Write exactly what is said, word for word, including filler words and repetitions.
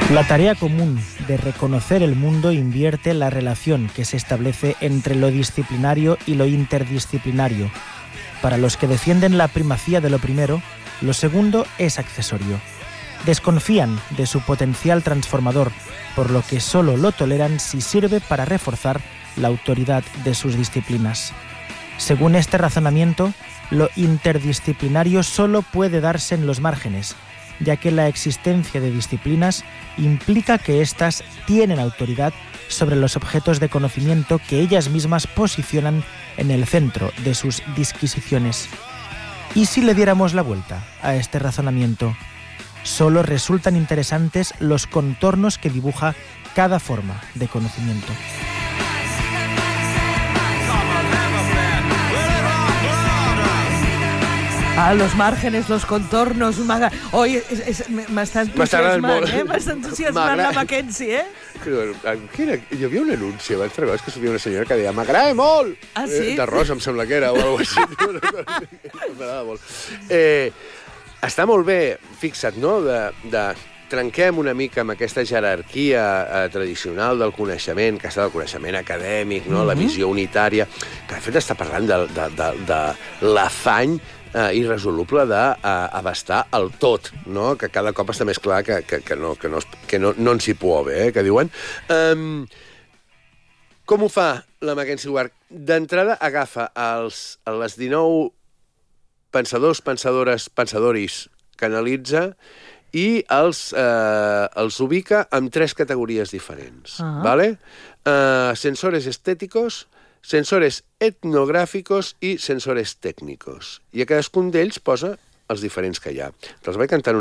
La tarea común de reconocer el mundo invierte la relación que se establece entre lo disciplinario y lo interdisciplinario. Para los que defienden la primacía de lo primero, lo segundo es accesorio. Desconfían de su potencial transformador, por lo que solo lo toleran si sirve para reforzar la autoridad de sus disciplinas. Según este razonamiento, lo interdisciplinario solo puede darse en los márgenes, ya que la existencia de disciplinas implica que éstas tienen autoridad sobre los objetos de conocimiento que ellas mismas posicionan en el centro de sus disquisiciones. ¿Y si le diéramos la vuelta a este razonamiento? Solo resultan interesantes los contornos que dibuja cada forma de conocimiento. Ah, los márgenes, los contornos... Oi, m'està entusiasmant, eh? M'està entusiasmant la Mackenzie, eh? Quina... Hi havia un anunci abans, recordes que s'havia una senyora que deia «M'agrada molt!» Ah, sí? D'arròs, em sembla que era, o alguna cosa així. M'agrada molt. Eh, està molt bé, fixa't, no?, de, de trenquem una mica amb aquesta jerarquia eh, tradicional del coneixement, que està del coneixement acadèmic, no?, mm-hmm. La visió unitària, que de fet està parlant de, de, de, de l'afany Uh, irresoluble d'abastar uh, el tot, no? Que cada cop està més clar que, que, que, no, que, no, que no, no ens hi puove, eh? Que diuen. Um, com ho fa la Mackenzie Ward? D'entrada agafa els, les dinou pensadors, pensadores, pensadoris que analitza i els, uh, els ubica en tres categories diferents. Uh-huh. ¿Vale? Uh, sensores estéticos, sensores etnogràficos i sensores tècnicos. I a cadascun d'ells posa els diferents que hi ha. Te'ls vaig cantar